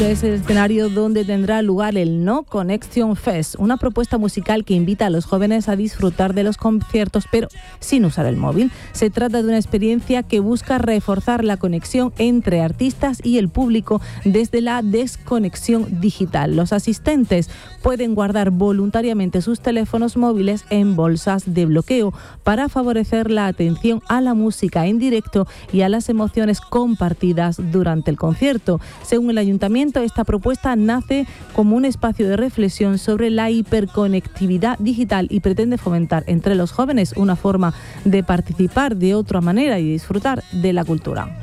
es el escenario donde tendrá lugar el No Connection Fest, una propuesta musical que invita a los jóvenes a disfrutar de los conciertos, pero sin usar el móvil. Se trata de una experiencia que busca reforzar la conexión entre artistas y el público desde la desconexión digital. Los asistentes pueden guardar voluntariamente sus teléfonos móviles en bolsas de bloqueo para favorecer la atención a la música en directo y a las emociones compartidas durante el concierto. Según el Ayuntamiento, esta propuesta nace como un espacio de reflexión sobre la hiperconectividad digital y pretende fomentar entre los jóvenes una forma de participar de otra manera y disfrutar de la cultura.